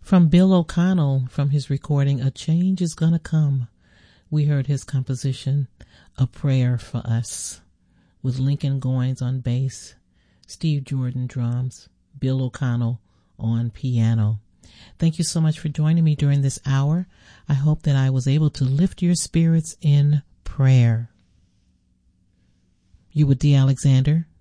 From Bill O'Connell, from his recording, A Change Is Gonna Come, we heard his composition, A Prayer for Us, with Lincoln Goines on bass, Steve Jordan drums, Bill O'Connell on piano. Thank you so much for joining me during this hour. I hope that I was able to lift your spirits in prayer. You with Dee Alexander,